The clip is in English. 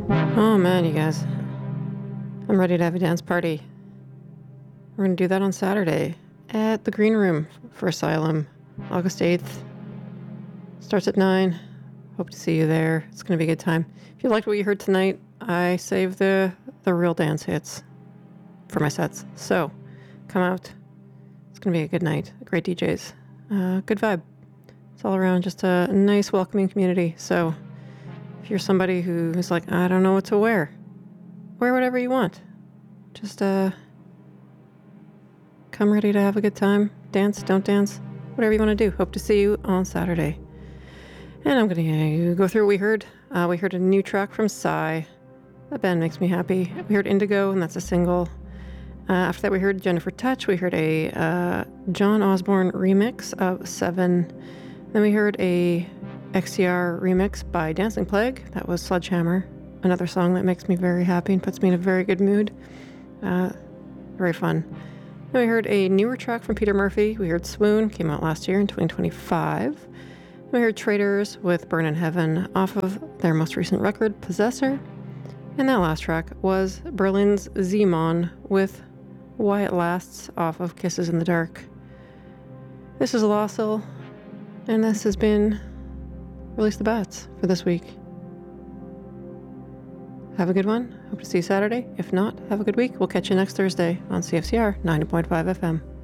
Oh man, you guys. I'm ready to have a dance party. We're going to do that on Saturday at the Green Room for Asylum, August 8th. Starts at 9. Hope to see you there. It's going to be a good time. If you liked what you heard tonight, I saved the real dance hits for my sets. So, come out. It's going to be a good night. Great DJs. Good vibe. It's all around just a nice, welcoming community. So, if you're somebody who's like, I don't know what to wear whatever you want. Just come ready to have a good time. Dance, don't dance, whatever you want to do. Hope to see you on Saturday. And I'm going to go through what we heard. We heard a new track from Psy. That band makes me happy. We heard Indigo, and that's a single. After that, we heard Jennifer Touch. We heard a John Osborne remix of Seven. Then we heard a XCR remix by Dancing Plague. That was Sledgehammer. Another song that makes me very happy and puts me in a very good mood. Very fun. Then we heard a newer track from Peter Murphy. We heard Swoon, came out last year in 2025. We heard Traders with Burn in Heaven off of their most recent record, Possessor. And that last track was Berlin's Zeemon with Why It Lasts off of Kisses in the Dark. This is Loscil, and this has been Release the Bats for this week. Have a good one. Hope to see you Saturday. If not, have a good week. We'll catch you next Thursday on CFCR 90.5 FM.